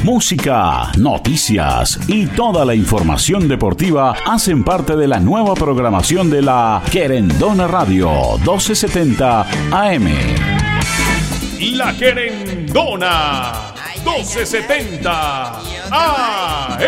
Música, noticias y toda la información deportiva hacen parte de la nueva programación de la Querendona Radio 1270 AM. La Querendona 1270 AM.